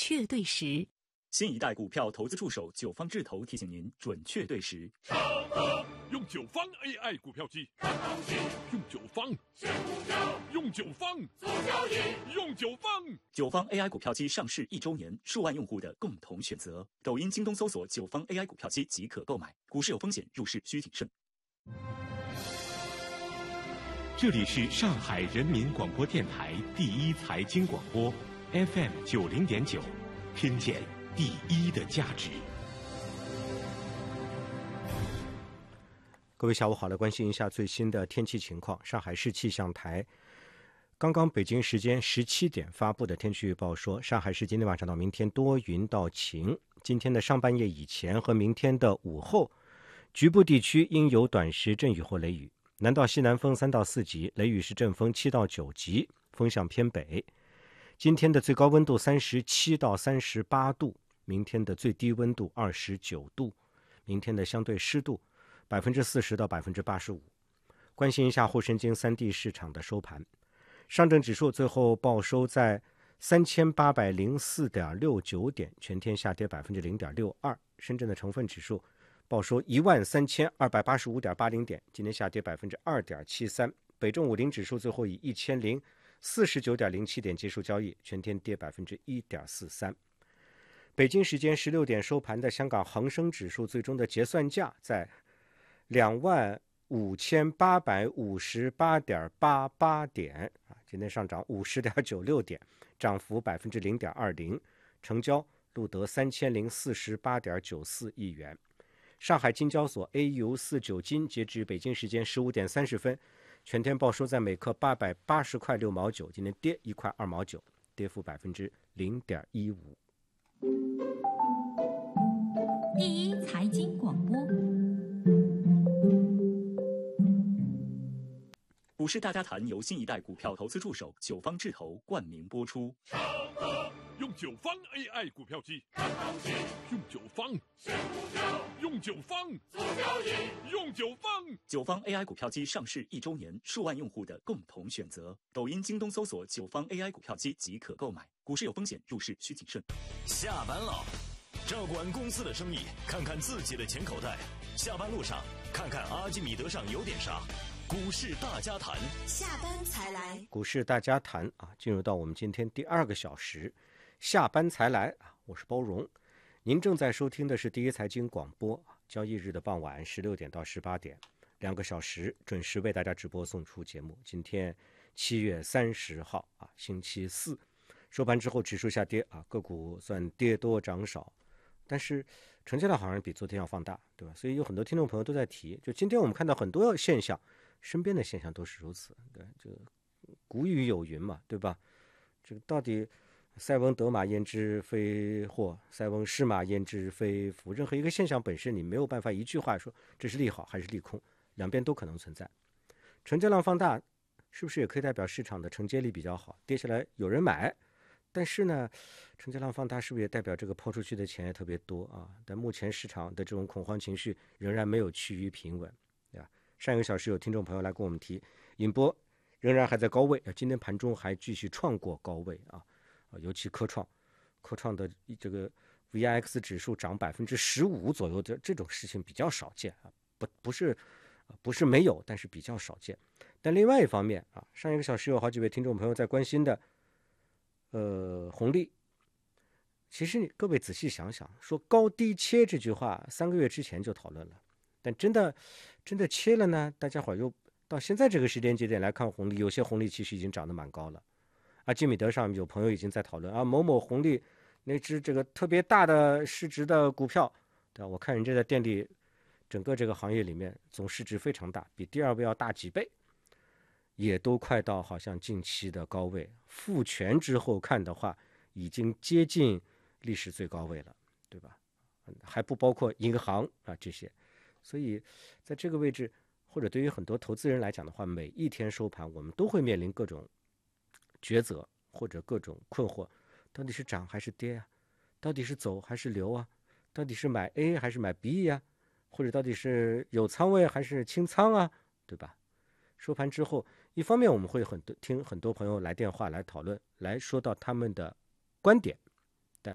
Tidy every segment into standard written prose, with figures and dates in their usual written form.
确对时。 新一代股票投资助手九方智投提醒您准确对时。 上课用九方 AI 股票机，看行情；用九方选股票，用九方做交易，用九方。 九方 AI 股票机上市1周年，数万用户的共同选择。抖音、京东搜索九方 AI 股票机即可购买。股市有风险，入市需谨慎。 这里是上海人民广播电台第一财经广播 FM90.9，听见第一的价值。 各位下午好，来关心一下最新的天气情况。上海市气象台刚刚北京时间17点发布的天气预报说，上海市今天晚上到明天多云到晴，今天的上半夜以前和明天的午后，局部地区应有短时阵雨或雷雨，南到西南风3到4级，雷雨是阵风7到9级，风向偏北。今天的最高温度37到38度，明天的最低温度29度，明天的相对湿度40%到85%。关心一下沪深京3地市场的收盘，上证指数最后报收在3804.69点，全天下跌0.62%。深圳的成分指数报收13285.80点，今天下跌2.73%。北证50指数最后以1049.07点结束交易，全天跌1.43%。北京时间16点收盘的香港恒生指数最终的结算价在25858.88点，今天上涨50.96点，涨幅0.20%，成交录得3048.94亿元。上海金交所 AU49 金截至北京时间15点30分，全天报收在每克880块6毛9，今天跌1块2毛9，跌幅0.15%。 第一财经广播， 股市大家谈由新一代股票投资助手九方智投冠名播出。 上课用九方 AI 股票机，看行情；用九方选股票，用九方做交易，用九方。 九方 AI 股票机上市1周年，数万用户的共同选择。抖音、京东搜索九方 AI 股票机即可购买。股市有风险，入市需谨慎。 下班了，照顾完公司的生意，看看自己的钱口袋。下班路上，看看阿基米德上有点啥。股市大家谈， 下班才来。 股市大家谈进入到我们今天第2个小时，下班才来我是包荣。您正在收听的是第一财经广播，交易日的傍晚16点到18点，2个小时准时为大家直播送出节目。今天7月30号星期四，收盘之后指数下跌个股算跌多涨少，但是成交量好像比昨天要放大，对吧？所以有很多听众朋友都在提，就今天我们看到很多现象，身边的现象都是如此。对，这个古语有云嘛，对吧？这个到底塞翁得马焉知非祸，塞翁失马焉知非福。任何一个现象本身，你没有办法一句话说这是利好还是利空，两边都可能存在。成交量放大，是不是也可以代表市场的承接力比较好？跌下来有人买，但是呢，成交量放大是不是也代表这个抛出去的钱也特别多但目前市场的这种恐慌情绪仍然没有趋于平稳，对吧？上一个小时有听众朋友来跟我们提，引波仍然还在高位，今天盘中还继续创过高位尤其科创的这个 VIX 指数涨15%左右的这种事情比较少见不是没有，但是比较少见。但另外一方面上一个小时有好几位听众朋友在关心的红利，其实各位仔细想想，说高低切这句话3个月之前就讨论了，但真的切了呢，大家伙又到现在这个时间节点来看红利，有些红利其实已经涨得蛮高了。阿基米德上有朋友已经在讨论某某红利那只这个特别大的市值的股票，对吧？我看人家在电力整个这个行业里面总市值非常大，比第2位要大几倍，也都快到好像近期的高位，复权之后看的话已经接近历史最高位了，对吧？还不包括银行这些。所以在这个位置，或者对于很多投资人来讲的话，每一天收盘我们都会面临各种抉择或者各种困惑，到底是涨还是跌到底是走还是留到底是买 A 还是买 B 或者到底是有仓位还是清仓对吧？收盘之后，一方面我们会听很多朋友来电话来讨论，来说到他们的观点，但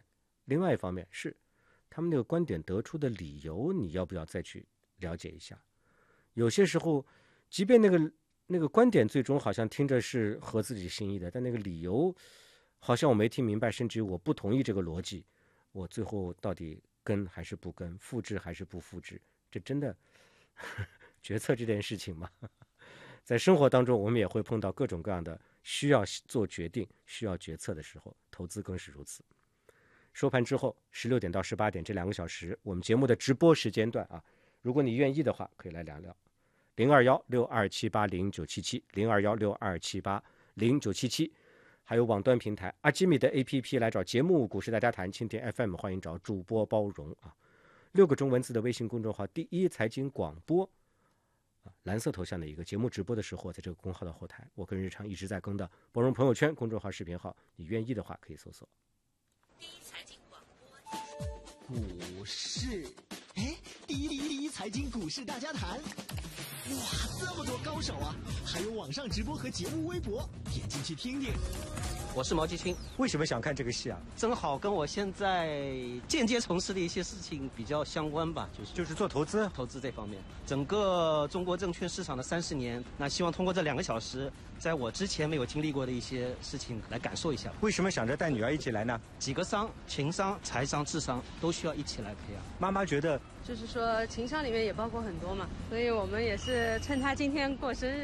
另外一方面是他们那个观点得出的理由，你要不要再去了解一下？有些时候，即便那个观点最终好像听着是合自己心意的，但那个理由好像我没听明白，甚至我不同意这个逻辑，我最后到底跟还是不跟，复制还是不复制，这真的决策这件事情嘛，在生活当中我们也会碰到各种各样的需要做决定、需要决策的时候，投资更是如此。收盘之后16点到18点这2个小时，我们节目的直播时间段啊，如果你愿意的话，可以来聊聊。021-6278-0977 021-6278-0977，还有网端平台阿基米的 APP 来找节目股市大家谈，蜻蜓 FM 欢迎找主播包容啊。6个中文字的微信公众号第一财经广播蓝色头像的一个节目直播的时候，在这个公号的后台，我跟日常一直在更的包容朋友圈公众号视频号，你愿意的话可以搜索第一财经广播。 股市，哎，第一财经股市大家谈。哇，这么多高手啊！还有网上直播和节目微博，点进去听听。 我是毛继清。 为什么想看这个戏啊？ 正好跟我现在间接从事的一些事情比较相关吧， 就是做投资这方面。整个中国证券市场的30年，那希望通过这2个小时，在我之前没有经历过的一些事情来感受一下。 为什么想着带女儿一起来呢？ 几个商，情商、财商、智商都需要一起来培养。 妈妈觉得就是说情商里面也包括很多嘛，所以我们也是趁她今天过生日。